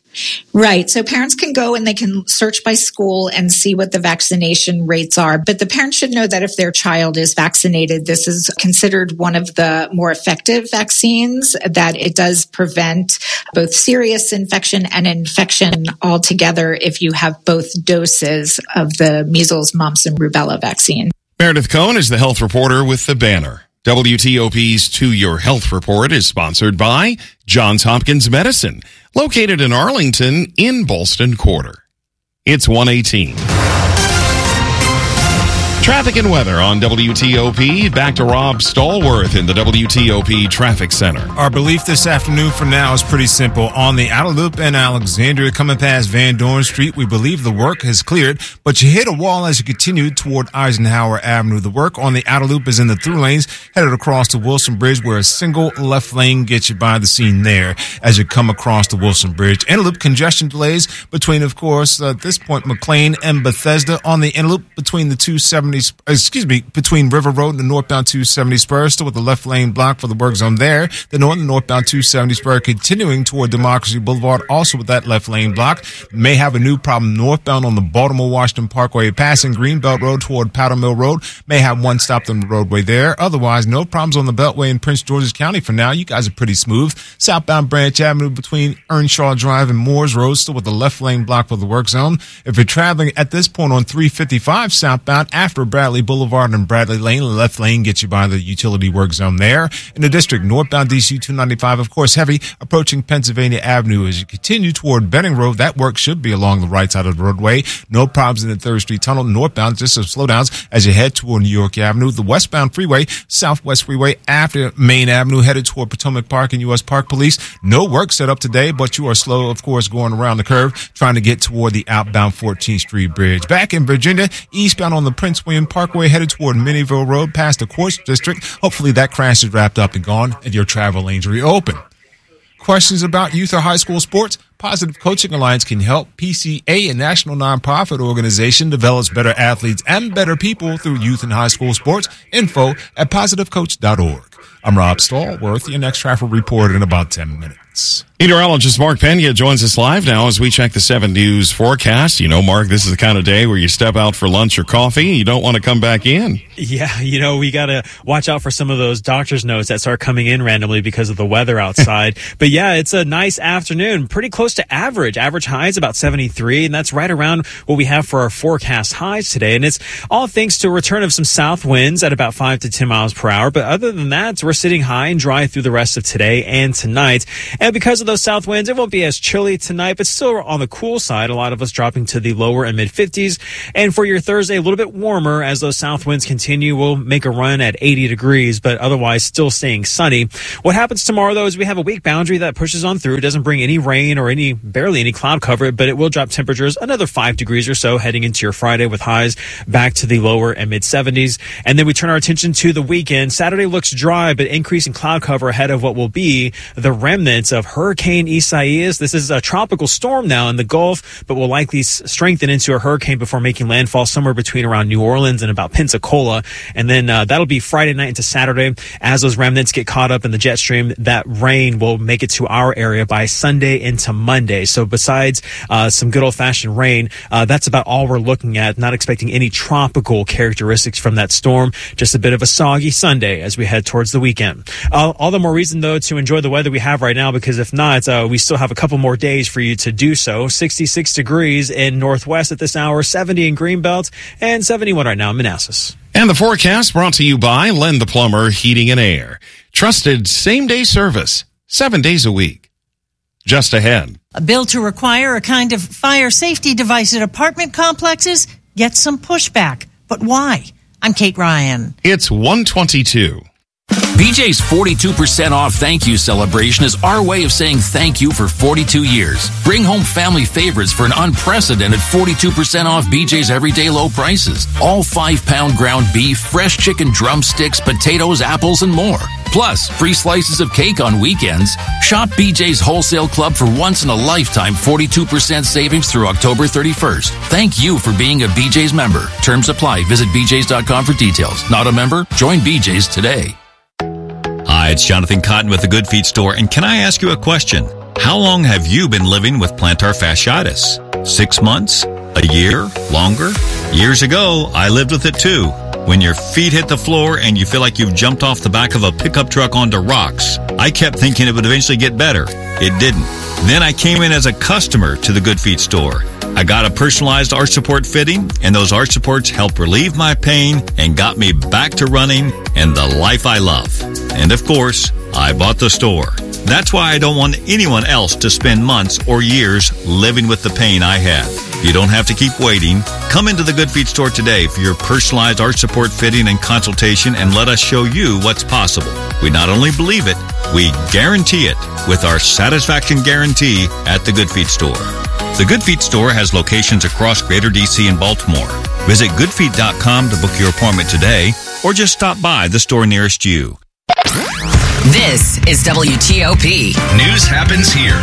Right. So parents can go and they can search by school and see what the vaccination rates are. But the parents should know that if their child is vaccinated, this is considered one of the more effective vaccines, that it does prevent both serious infection and infection altogether if you have both doses of the measles, mumps, and rubella vaccine. Meredith Cohn is the health reporter with the Banner. W T O P's To Your Health Report is sponsored by Johns Hopkins Medicine, located in Arlington in Ballston Quarter. It's one eighteen. Traffic and weather on W T O P. Back to Rob Stallworth in the W T O P Traffic Center. Our belief this afternoon for now is pretty simple. On the Outer Loop in Alexandria, coming past Van Dorn Street, we believe the work has cleared, but you hit a wall as you continue toward Eisenhower Avenue. The work on the Outer Loop is in the through lanes, headed across the Wilson Bridge, where a single left lane gets you by the scene there as you come across the Wilson Bridge. Inner Loop congestion delays between, of course, at this point, McLean and Bethesda. On the Inner Loop between the two seventy excuse me, between River Road and the northbound two seventy spur, still with the left lane blocked for the work zone there. The north and northbound two seventy spur continuing toward Democracy Boulevard, also with that left lane block. May have a new problem northbound on the Baltimore-Washington Parkway, passing Greenbelt Road toward Powder Mill Road. May have one stopped on the roadway there. Otherwise, no problems on the Beltway in Prince George's County for now. You guys are pretty smooth. Southbound Branch Avenue between Earnshaw Drive and Moores Road, still with the left lane blocked for the work zone. If you're traveling at this point on three fifty-five southbound after Bradley Boulevard and Bradley Lane, the left lane gets you by the utility work zone there. In the district, northbound D C two ninety-five, of course, heavy approaching Pennsylvania Avenue as you continue toward Benning Road. That work should be along the right side of the roadway. No problems in the third Street Tunnel. Northbound, just some slowdowns as you head toward New York Avenue. The westbound freeway, Southwest Freeway after Main Avenue, headed toward Potomac Park and U S Park Police. No work set up today, but you are slow, of course, going around the curve, trying to get toward the outbound fourteenth Street Bridge. Back in Virginia, eastbound on the Prince William Union Parkway headed toward Minnieville Road past the Quartz District. Hopefully that crash is wrapped up and gone and your travel lanes reopen. Questions about youth or high school sports? Positive Coaching Alliance can help. P C A, a national nonprofit organization, develops better athletes and better people through youth and high school sports. Info at positive coach dot org. I'm Rob Stallworth, your next travel report in about ten minutes. Meteorologist Mark Pena joins us live now as we check the seven News forecast. You know, Mark, this is the kind of day where you step out for lunch or coffee and you don't want to come back in. Yeah, you know, we got to watch out for some of those doctor's notes that start coming in randomly because of the weather outside. But yeah, it's a nice afternoon, pretty close to average. Average highs about seventy-three, and that's right around what we have for our forecast highs today. And it's all thanks to a return of some south winds at about five to ten miles per hour. But other than that, we're sitting high and dry through the rest of today and tonight. And because of those south winds, it won't be as chilly tonight, but still on the cool side. A lot of us dropping to the lower and mid fifties. And for your Thursday, a little bit warmer as those south winds continue. We'll make a run at eighty degrees, but otherwise still staying sunny. What happens tomorrow, though, is we have a weak boundary that pushes on through. It doesn't bring any rain or any, barely any cloud cover, but it will drop temperatures another five degrees or so heading into your Friday with highs back to the lower and mid seventies. And then we turn our attention to the weekend. Saturday looks dry, but increasing cloud cover ahead of what will be the remnants of Hurricane Isaias. This is a tropical storm now in the Gulf, but will likely strengthen into a hurricane before making landfall somewhere between around New Orleans and about Pensacola. And then uh, that'll be Friday night into Saturday. As those remnants get caught up in the jet stream, that rain will make it to our area by Sunday into Monday. So besides uh, some good old-fashioned rain, uh, that's about all we're looking at. Not expecting any tropical characteristics from that storm. Just a bit of a soggy Sunday as we head towards the weekend. Uh, all the more reason, though, to enjoy the weather we have right now, because if not, uh, we still have a couple more days for you to do so. sixty-six degrees in Northwest at this hour, seventy in Greenbelt, and seventy-one right now in Manassas. And the forecast brought to you by Len the Plumber Heating and Air. Trusted same-day service, seven days a week. Just ahead. A bill to require a kind of fire safety device at apartment complexes gets some pushback. But why? I'm Kate Ryan. It's one twenty-two. B J's forty-two percent off thank you celebration is our way of saying thank you for forty-two years. Bring home family favorites for an unprecedented forty-two percent off B J's everyday low prices. All five pound ground beef, fresh chicken drumsticks, potatoes, apples, and more. Plus, free slices of cake on weekends. Shop B J's Wholesale Club for once in a lifetime forty-two percent savings through October thirty-first. Thank you for being a B J's member. Terms apply. Visit b j's dot com for details. Not a member? Join B J's today. Hi, it's Jonathan Cotton with the Good Feet Store, and can I ask you a question? How long have you been living with plantar fasciitis? Six months? A year? Longer? Years ago, I lived with it too. When your feet hit the floor and you feel like you've jumped off the back of a pickup truck onto rocks. I kept thinking it would eventually get better. It didn't. Then I came in as a customer to the Good Feet Store. I got a personalized arch support fitting, and those arch supports helped relieve my pain and got me back to running and the life I love. And of course, I bought the store. That's why I don't want anyone else to spend months or years living with the pain I had. You don't have to keep waiting. Come into the Good Feet Store today for your personalized arch support fitting and consultation, and let us show you what's possible. We not only believe it, we guarantee it with our satisfaction guarantee at the Good Feet Store. The Good Feet Store has locations across Greater D C and Baltimore. Visit good feet dot com to book your appointment today, or just stop by the store nearest you. This is W T O P. News happens here.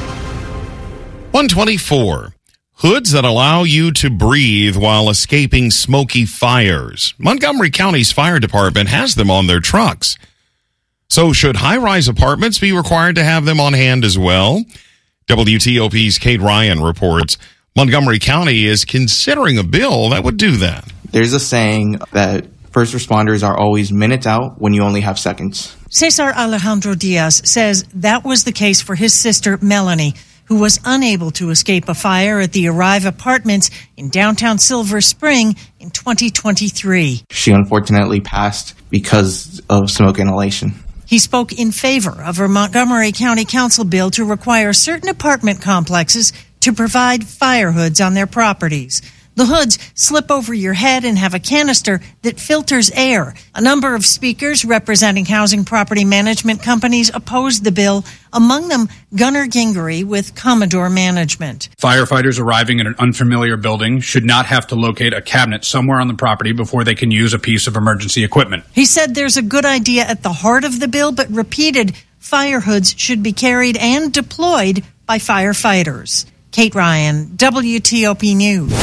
one twenty-four. Hoods that allow you to breathe while escaping smoky fires. Montgomery County's fire department has them on their trucks. So should high-rise apartments be required to have them on hand as well? W T O P's Kate Ryan reports Montgomery County is considering a bill that would do that. There's a saying that first responders are always minutes out when you only have seconds. Cesar Alejandro Diaz says that was the case for his sister, Melanie, who was unable to escape a fire at the Arrive Apartments in downtown Silver Spring in twenty twenty-three. She unfortunately passed because of smoke inhalation. He spoke in favor of a Montgomery County Council bill to require certain apartment complexes to provide fire hoods on their properties. The hoods slip over your head and have a canister that filters air. A number of speakers representing housing property management companies opposed the bill, among them Gunnar Gingery with Commodore Management. Firefighters arriving in an unfamiliar building should not have to locate a cabinet somewhere on the property before they can use a piece of emergency equipment. He said there's a good idea at the heart of the bill, but repeated fire hoods should be carried and deployed by firefighters. Kate Ryan, W T O P News.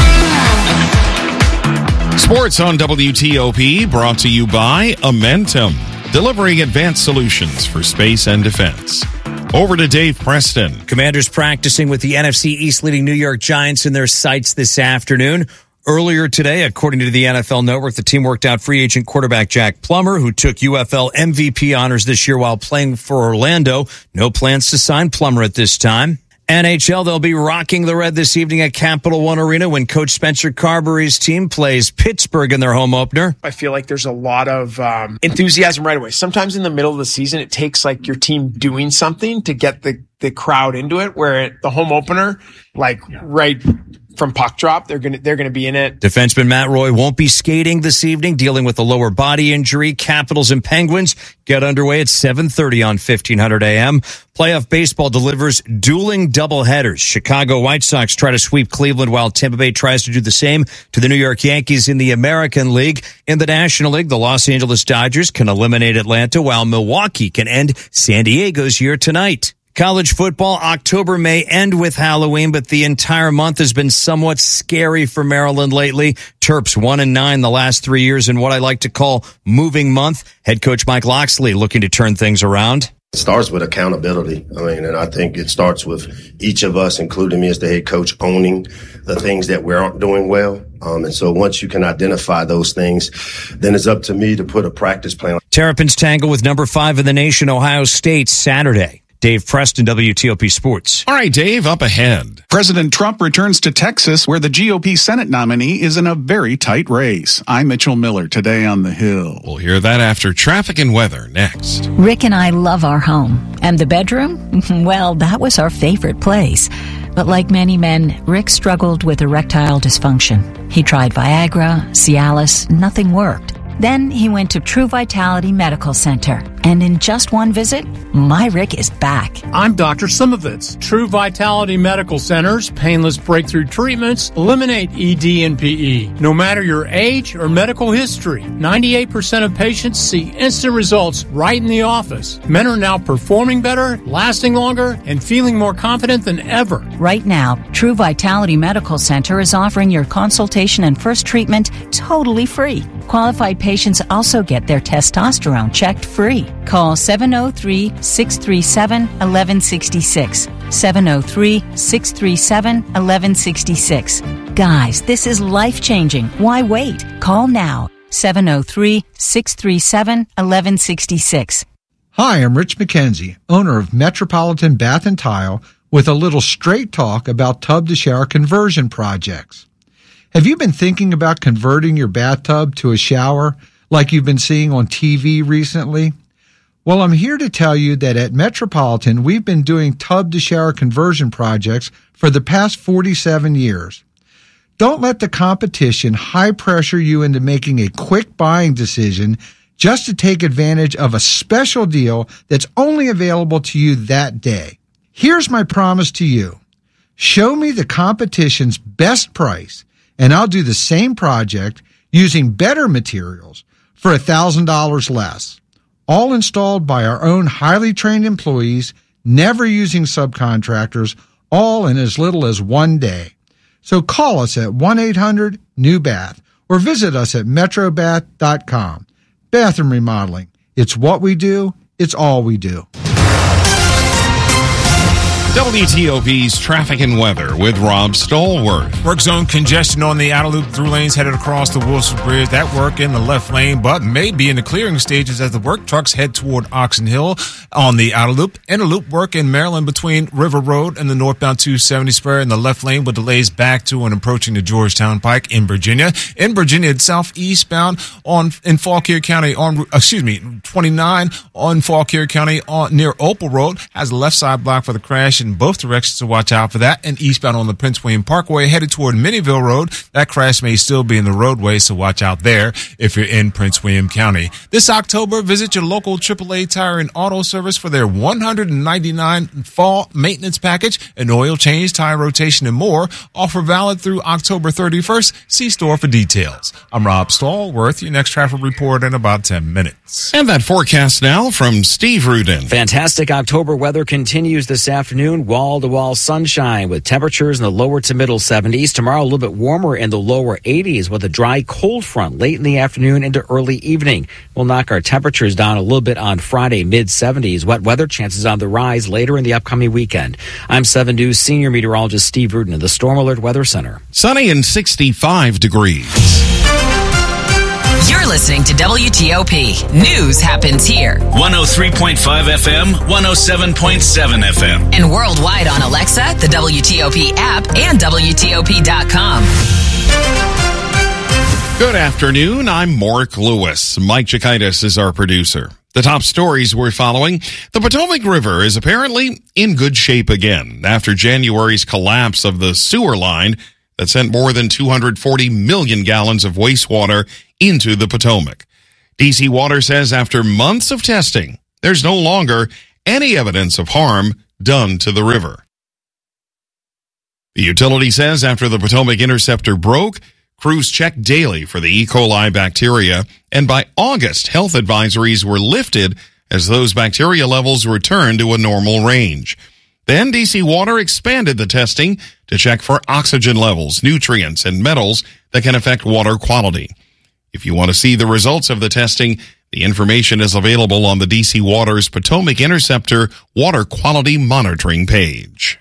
Sports on W T O P brought to you by Amentum, delivering advanced solutions for space and defense. Over to Dave Preston. Commanders practicing with the N F C East leading New York Giants in their sights this afternoon. Earlier today, according to the N F L Network, the team worked out free agent quarterback Jack Plummer, who took U F L M V P honors this year while playing for Orlando. No plans to sign Plummer at this time. N H L, they'll be rocking the red this evening at Capital One Arena when Coach Spencer Carberry's team plays Pittsburgh in their home opener. I feel like there's a lot of um, enthusiasm right away. Sometimes in the middle of the season, it takes like your team doing something to get the, the crowd into it, where at the home opener, like right from puck drop, they're gonna they're gonna be in it. Defenseman Matt Roy won't be skating this evening, dealing with a lower body injury. Capitals and Penguins get underway at seven thirty on fifteen hundred A M. Playoff baseball delivers dueling doubleheaders. Chicago White Sox try to sweep Cleveland while Tampa Bay tries to do the same to the New York Yankees in the American League. In the National League, the Los Angeles Dodgers can eliminate Atlanta while Milwaukee can end San Diego's year tonight. College football, October may end with Halloween, but the entire month has been somewhat scary for Maryland lately. Terps one and nine the last three years in what I like to call moving month. Head coach Mike Loxley looking to turn things around. It starts with accountability. I mean, and I think it starts with each of us, including me as the head coach, owning the things that we aren't doing well. Um, and so once you can identify those things, then it's up to me to put a practice plan. Terrapins tangle with number five in the nation, Ohio State, Saturday. Dave Preston, W T O P Sports. All right, Dave, up ahead. President Trump returns to Texas, where the G O P Senate nominee is in a very tight race. I'm Mitchell Miller, today on The Hill. We'll hear that after traffic and weather next. Rick and I love our home. And the bedroom? Well, that was our favorite place. But like many men, Rick struggled with erectile dysfunction. He tried Viagra, Cialis, nothing worked. Then he went to True Vitality Medical Center. And in just one visit, my Rick is back. I'm Doctor Simovitz. True Vitality Medical Center's painless breakthrough treatments eliminate E D and P E. No matter your age or medical history, ninety-eight percent of patients see instant results right in the office. Men are now performing better, lasting longer, and feeling more confident than ever. Right now, True Vitality Medical Center is offering your consultation and first treatment totally free. Qualified patients also get their testosterone checked free. Call seven oh three, six three seven, one one six six. seven oh three, six three seven, one one six six. Guys, this is life-changing. Why wait? Call now. seven oh three, six three seven, one one six six. Hi, I'm Rich McKenzie, owner of Metropolitan Bath and Tile, with a little straight talk about tub-to-shower conversion projects. Have you been thinking about converting your bathtub to a shower like you've been seeing on T V recently? Well, I'm here to tell you that at Metropolitan, we've been doing tub-to-shower conversion projects for the past forty-seven years. Don't let the competition high-pressure you into making a quick buying decision just to take advantage of a special deal that's only available to you that day. Here's my promise to you. Show me the competition's best price, and I'll do the same project using better materials for one thousand dollars less. All installed by our own highly trained employees, never using subcontractors, all in as little as one day. So call us at one eight hundred new bath or visit us at metro bath dot com. Bathroom remodeling. It's what we do. It's all we do. W T O P's traffic and weather with Rob Stallworth. Work zone congestion on the outer loop through lanes headed across the Wilson Bridge. That work in the left lane, but may be in the clearing stages as the work trucks head toward Oxon Hill on the outer loop. Inner loop work in Maryland between River Road and the northbound two seventy spur in the left lane with delays back to and approaching the Georgetown Pike in Virginia. In Virginia, southeastbound on in Fauquier County on excuse me twenty-nine on Fauquier County on near Opal Road has the left side blocked for the crash. in both directions, so watch out for that. And eastbound on the Prince William Parkway, headed toward Minnieville Road, that crash may still be in the roadway, so watch out there if you're in Prince William County. This October, visit your local triple A Tire and Auto Service for their one hundred ninety-nine dollars fall maintenance package, an oil change, tire rotation, and more. Offer valid through October thirty-first. See store for details. I'm Rob Stallworth, your next traffic report in about ten minutes. And that forecast now from Steve Rudin. Fantastic October weather continues this afternoon. Wall-to-wall sunshine with temperatures in the lower to middle seventies. Tomorrow a little bit warmer in the lower eighties with a dry cold front late in the afternoon into early evening. We'll knock our temperatures down a little bit on Friday, mid seventies. Wet weather chances on the rise later in the upcoming weekend. I'm seven News senior meteorologist Steve Rudin of the Storm Alert Weather Center. Sunny and sixty-five degrees. You're listening to W T O P. News happens here. one oh three point five F M, one oh seven point seven F M. And worldwide on Alexa, the W T O P app, and W T O P dot com. Good afternoon. I'm Mark Lewis. Mike Chikaitis is our producer. The top stories we're following. The Potomac River is apparently in good shape again after January's collapse of the sewer line that sent more than two hundred forty million gallons of wastewater into the Potomac. D C Water says after months of testing, there's no longer any evidence of harm done to the river. The utility says after the Potomac Interceptor broke, crews checked daily for the E. coli bacteria, and by August, health advisories were lifted as those bacteria levels returned to a normal range. Then D C Water expanded the testing to check for oxygen levels, nutrients, and metals that can affect water quality. If you want to see the results of the testing, the information is available on the D C Water's Potomac Interceptor Water Quality Monitoring page.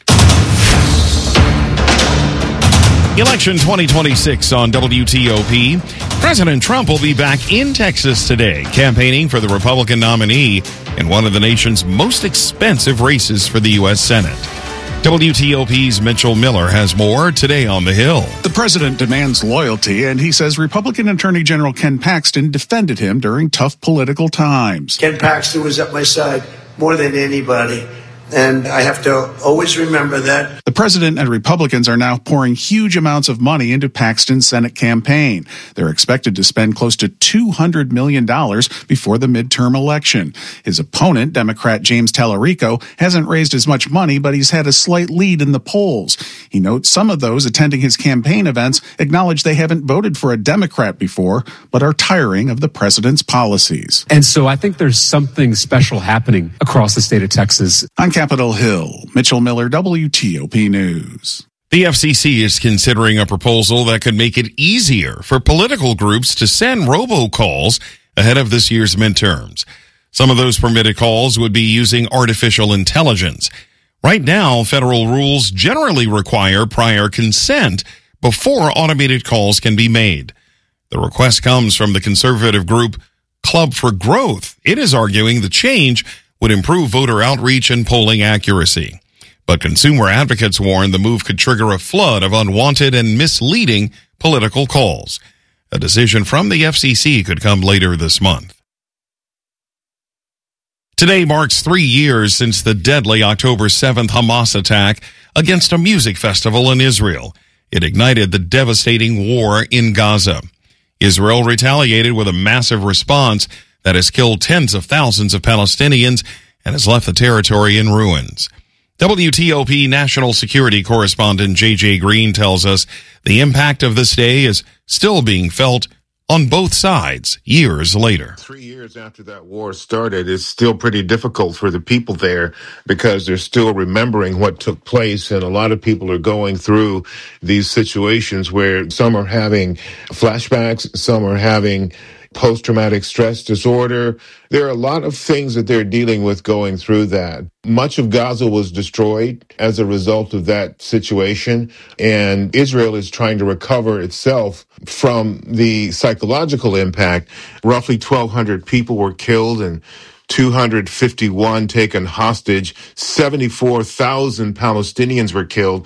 Election twenty twenty-six on W T O P. President Trump will be back in Texas today, campaigning for the Republican nominee in one of the nation's most expensive races for the U S Senate. W T O P's Mitchell Miller has more today on the Hill. The president demands loyalty, and he says Republican Attorney General Ken Paxton defended him during tough political times. Ken Paxton was at my side more than anybody. And I have to always remember that. The president and Republicans are now pouring huge amounts of money into Paxton's Senate campaign. They're expected to spend close to two hundred million dollars before the midterm election. His opponent, Democrat James Tallarico, hasn't raised as much money, but he's had a slight lead in the polls. He notes some of those attending his campaign events acknowledge they haven't voted for a Democrat before, but are tiring of the president's policies. And so I think there's something special happening across the state of Texas. On Capitol Hill, Mitchell Miller, W T O P News. The F C C is considering a proposal that could make it easier for political groups to send robocalls ahead of this year's midterms. Some of those permitted calls would be using artificial intelligence. Right now, federal rules generally require prior consent before automated calls can be made. The request comes from the conservative group Club for Growth. It is arguing the change would improve voter outreach and polling accuracy. But consumer advocates warn the move could trigger a flood of unwanted and misleading political calls. A decision from the F C C could come later this month. Today marks three years since the deadly October seventh Hamas attack against a music festival in Israel. It ignited the devastating war in Gaza. Israel retaliated with a massive response that has killed tens of thousands of Palestinians and has left the territory in ruins. W T O P national security correspondent J J Green tells us the impact of this day is still being felt on both sides years later. Three years after that war started, it's still pretty difficult for the people there because they're still remembering what took place, and a lot of people are going through these situations where some are having flashbacks, some are having post-traumatic stress disorder. There are a lot of things that they're dealing with going through that. Much of Gaza was destroyed as a result of that situation, and Israel is trying to recover itself from the psychological impact. Roughly twelve hundred people were killed and two hundred fifty-one taken hostage. seventy-four thousand Palestinians were killed.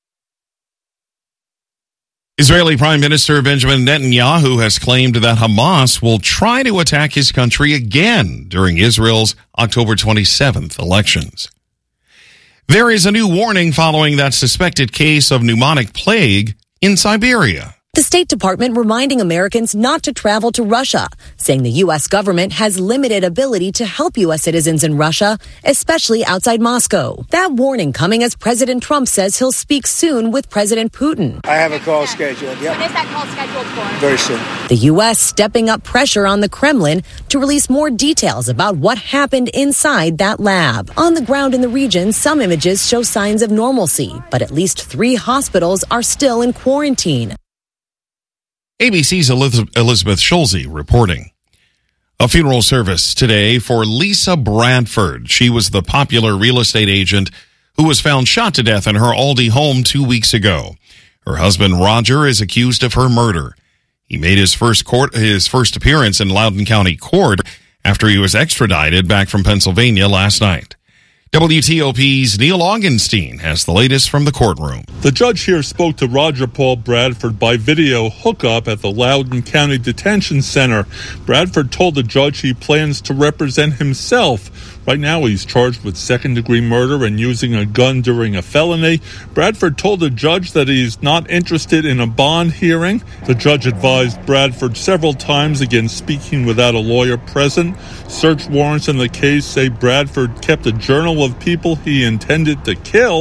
Israeli Prime Minister Benjamin Netanyahu has claimed that Hamas will try to attack his country again during Israel's October twenty-seventh elections. There is a new warning following that suspected case of pneumonic plague in Siberia. The State Department reminding Americans not to travel to Russia, saying the U S government has limited ability to help U S citizens in Russia, especially outside Moscow. That warning coming as President Trump says he'll speak soon with President Putin. I have a call scheduled. Yep. When is that call scheduled for? Very soon. The U S stepping up pressure on the Kremlin to release more details about what happened inside that lab. On the ground in the region, some images show signs of normalcy, but at least three hospitals are still in quarantine. A B C's Elizabeth Schulze reporting. A funeral service today for Lisa Bradford. She was the popular real estate agent who was found shot to death in her Aldi home two weeks ago. Her husband Roger is accused of her murder. He made his first court his first appearance in Loudoun County Court after he was extradited back from Pennsylvania last night. W T O P's Neil Augenstein has the latest from the courtroom. The judge here spoke to Roger Paul Bradford by video hookup at the Loudoun County Detention Center. Bradford told the judge he plans to represent himself. Right now, he's charged with second-degree murder and using a gun during a felony. Bradford told the judge that he's not interested in a bond hearing. The judge advised Bradford several times against speaking without a lawyer present. Search warrants in the case say Bradford kept a journal of people he intended to kill.